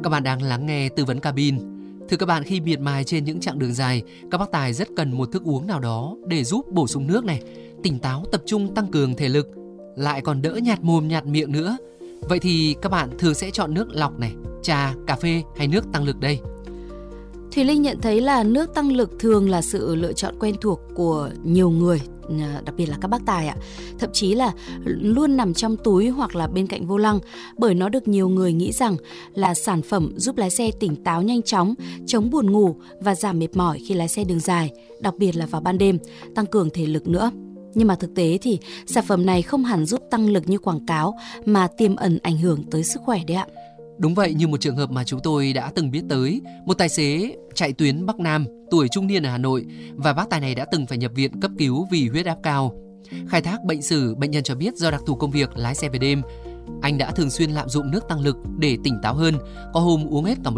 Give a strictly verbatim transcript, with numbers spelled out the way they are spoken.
Các bạn đang lắng nghe tư vấn cabin. Thưa các bạn, khi miệt mài trên những chặng đường dài, các bác tài rất cần một thức uống nào đó để giúp bổ sung nước này, tỉnh táo, tập trung, tăng cường thể lực, lại còn đỡ nhạt mồm nhạt miệng nữa. Vậy thì các bạn thường sẽ chọn nước lọc này, trà, cà phê hay nước tăng lực đây? Thùy Linh nhận thấy là nước tăng lực thường là sự lựa chọn quen thuộc của nhiều người, đặc biệt là các bác tài ạ. Thậm chí là luôn nằm trong túi hoặc là bên cạnh vô lăng, bởi nó được nhiều người nghĩ rằng là sản phẩm giúp lái xe tỉnh táo nhanh chóng, chống buồn ngủ và giảm mệt mỏi khi lái xe đường dài, đặc biệt là vào ban đêm, tăng cường thể lực nữa. Nhưng mà thực tế thì sản phẩm này không hẳn giúp tăng lực như quảng cáo mà tiềm ẩn ảnh hưởng tới sức khỏe đấy ạ. Đúng vậy, như một trường hợp mà chúng tôi đã từng biết tới, một tài xế chạy tuyến Bắc Nam, tuổi trung niên ở Hà Nội, và bác tài này đã từng phải nhập viện cấp cứu vì huyết áp cao. Khai thác bệnh sử, bệnh nhân cho biết do đặc thù công việc lái xe về đêm, anh đã thường xuyên lạm dụng nước tăng lực để tỉnh táo hơn, có hôm uống hết cả một